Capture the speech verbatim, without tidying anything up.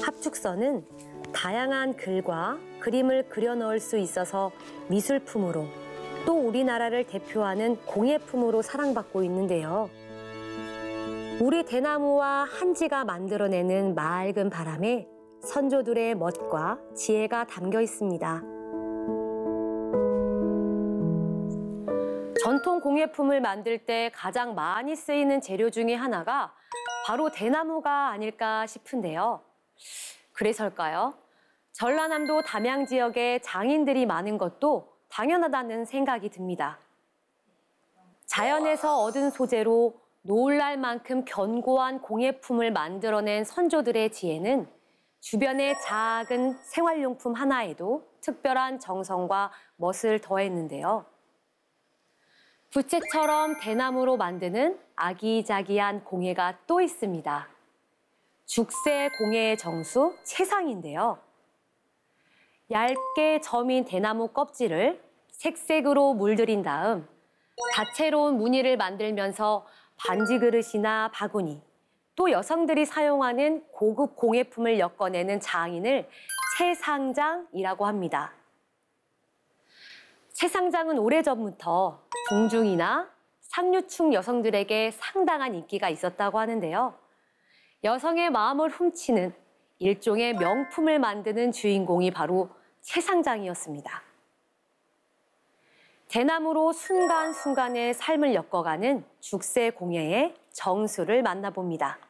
합축선은 다양한 글과 그림을 그려 넣을 수 있어서 미술품으로 또 우리나라를 대표하는 공예품으로 사랑받고 있는데요. 우리 대나무와 한지가 만들어내는 맑은 바람에 선조들의 멋과 지혜가 담겨 있습니다. 전통 공예품을 만들 때 가장 많이 쓰이는 재료 중에 하나가 바로 대나무가 아닐까 싶은데요. 그래서일까요? 전라남도 담양 지역에 장인들이 많은 것도 당연하다는 생각이 듭니다. 자연에서 얻은 소재로 놀랄 만큼 견고한 공예품을 만들어낸 선조들의 지혜는 주변의 작은 생활용품 하나에도 특별한 정성과 멋을 더했는데요. 부채처럼 대나무로 만드는 아기자기한 공예가 또 있습니다. 죽새 공예의 정수 채상인데요. 얇게 점인 대나무 껍질을 색색으로 물들인 다음 다채로운 무늬를 만들면서 반지 그릇이나 바구니, 또 여성들이 사용하는 고급 공예품을 엮어내는 장인을 채상장이라고 합니다. 채상장은 오래전부터 궁중이나 상류층 여성들에게 상당한 인기가 있었다고 하는데요. 여성의 마음을 훔치는 일종의 명품을 만드는 주인공이 바로 채상장이었습니다. 대나무로 순간순간의 삶을 엮어가는 죽새 공예의 정수를 만나봅니다.